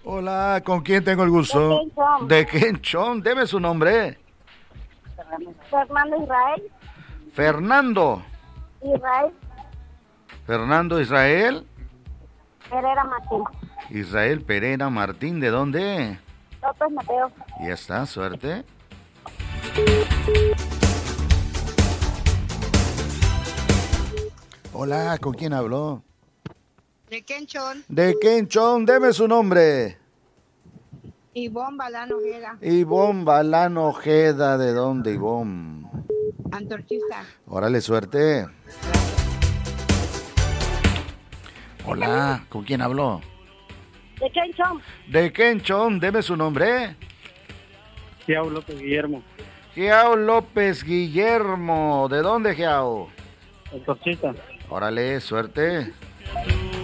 Hola, ¿con quién tengo el gusto? ¿De Quenchón? Deme su nombre. Fernando Israel. Fernando. Israel Fernando Israel. Pereira Martín. Israel Pereira Martín, ¿de dónde? López Mateo. Ya está, suerte. Hola, ¿con quién habló? De Quenchón. De Quenchón, deme su nombre. Ivonne Balán Ojeda. Ivonne Balán Ojeda, ¿de dónde, Ivonne? Antorchista. Órale, suerte. Hola, ¿con quién habló? De Quenchón. De Quenchón, deme su nombre. Giao López Guillermo. Giao López Guillermo, ¿de dónde, Giao? Antorchista. Órale, suerte.